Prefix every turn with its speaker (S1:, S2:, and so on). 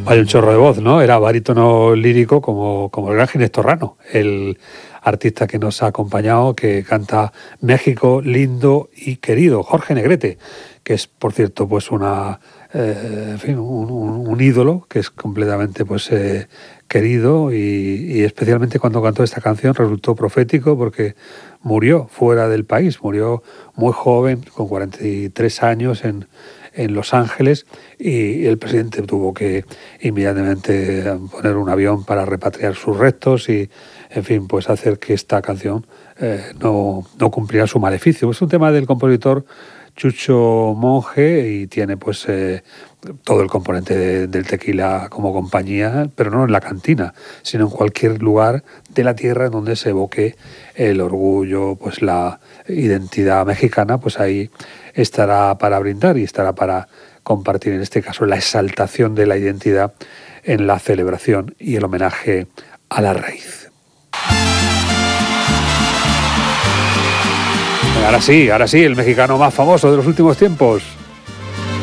S1: Vaya un chorro de voz, ¿no? Era barítono lírico como el gran Ginés Torrano, el artista que nos ha acompañado, que canta México lindo y querido, Jorge Negrete, que es, por cierto, pues en fin, un ídolo que es completamente pues querido y especialmente cuando cantó esta canción resultó profético porque murió fuera del país, murió muy joven, con 43 años en Los Ángeles, y el presidente tuvo que inmediatamente poner un avión para repatriar sus restos y, en fin, pues hacer que esta canción no cumpliera su maleficio. Es un tema del compositor Chucho Monge y tiene pues todo el componente del tequila como compañía, pero no en la cantina, sino en cualquier lugar de la tierra donde se evoque el orgullo, pues la identidad mexicana, pues ahí estará para brindar y estará para compartir, en este caso, la exaltación de la identidad en la celebración y el homenaje a la raíz. Ahora sí, el mexicano más famoso de los últimos tiempos.